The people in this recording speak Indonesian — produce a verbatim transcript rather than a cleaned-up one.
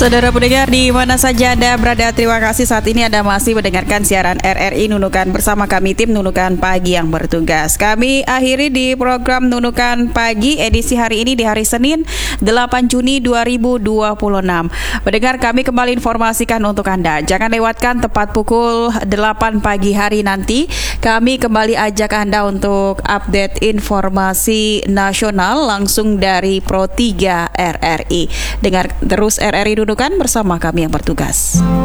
Saudara pendengar di mana saja Anda berada, terima kasih saat ini Anda masih mendengarkan siaran R R I Nunukan bersama kami tim Nunukan Pagi yang bertugas. Kami akhiri di program Nunukan Pagi edisi hari ini di hari Senin delapan Juni dua ribu dua puluh enam. Pendengar, kami kembali informasikan untuk Anda. Jangan lewatkan tepat pukul delapan pagi hari nanti. Kami kembali ajak Anda untuk update informasi nasional langsung dari Pro tiga R R I. Dengar terus R R I Nunukan bersama kami yang bertugas.